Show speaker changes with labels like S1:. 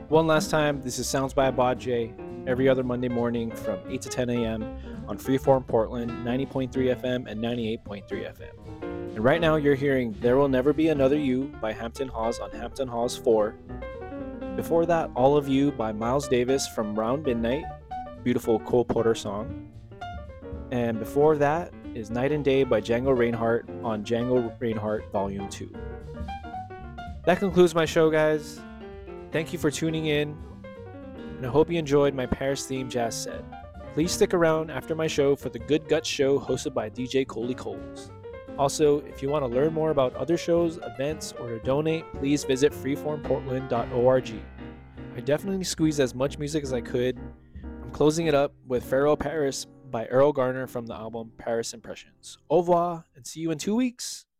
S1: One last time, this is Sounds by Abadje, every other Monday morning from 8 to 10 a.m. on Freeform Portland, 90.3 FM and 98.3 FM. And right now you're hearing There Will Never Be Another You by Hampton Hawes on Hampton Hawes 4. Before that, All of You by Miles Davis from Round Midnight, beautiful Cole Porter song. And before that is Night and Day by Django Reinhardt on Django Reinhardt Volume 2. That concludes my show, guys. Thank you for tuning in, and I hope you enjoyed my Paris-themed jazz set. Please stick around after my show for the Good Guts show hosted by DJ Coley Coles. Also, if you want to learn more about other shows, events, or to donate, please visit freeformportland.org. I definitely squeezed as much music as I could. I'm closing it up with Pharaoh Paris by Earl Garner from the album Paris Impressions. Au revoir, and see you in 2 weeks.